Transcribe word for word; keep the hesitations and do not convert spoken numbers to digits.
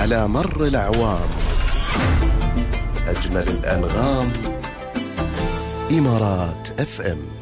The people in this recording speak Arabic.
على مر الأعوام، أجمل الأنغام. إمارات أف أم.